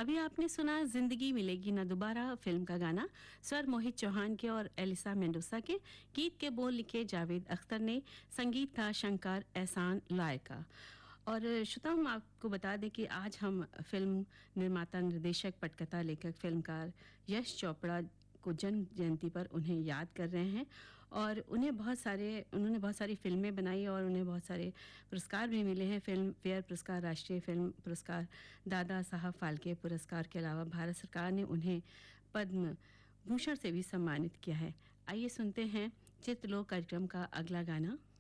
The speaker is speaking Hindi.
अभी आपने सुना जिंदगी मिलेगी ना दोबारा फिल्म का गाना। स्वर मोहित चौहान के और एलिसा मेंडोसा के। गीत के बोल लिखे जावेद अख्तर ने। संगीत था शंकर एहसान लाय का। और श्रोता, हम आपको बता दें कि आज हम फिल्म निर्माता, निर्देशक, पटकथा लेखक, फिल्मकार यश चोपड़ा को जन्म जयंती पर उन्हें याद कर रहे हैं। और उन्होंने बहुत सारी फिल्में बनाई और उन्हें बहुत सारे पुरस्कार भी मिले हैं। फिल्म फेयर पुरस्कार, राष्ट्रीय फिल्म पुरस्कार, दादा साहब फाल्के पुरस्कार के अलावा भारत सरकार ने उन्हें पद्म भूषण से भी सम्मानित किया है। आइए सुनते हैं चित्रलोक कार्यक्रम का अगला गाना।